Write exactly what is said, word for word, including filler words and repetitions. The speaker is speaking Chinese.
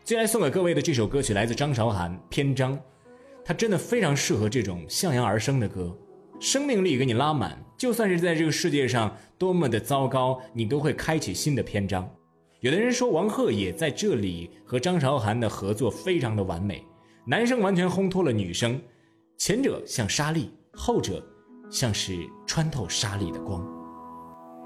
接下来送给各位的这首歌曲来自张韶涵《篇章》，它真的非常适合这种向阳而生的歌，生命力给你拉满，就算是在这个世界上多么的糟糕，你都会开启新的篇章。有的人说王鹤也在这里和张韶涵的合作非常的完美，男生完全烘托了女生，前者像沙粒，后者像是穿透沙粒的光。